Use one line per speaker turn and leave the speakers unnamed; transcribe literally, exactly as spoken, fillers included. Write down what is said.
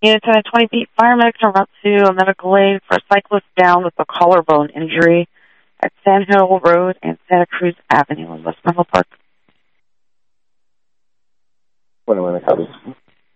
Unit ten at twenty feet, fire medics are up to a medical aid for a cyclist down with a collarbone injury at Sand Hill Road and Santa Cruz Avenue in West Menlo Park.
twenty-one, copies.